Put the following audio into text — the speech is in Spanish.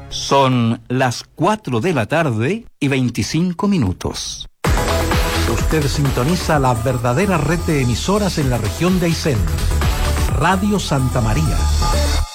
Son las 4 de la tarde y 25 minutos. Usted sintoniza la verdadera red de emisoras en la región de Aysén. Radio Santa María.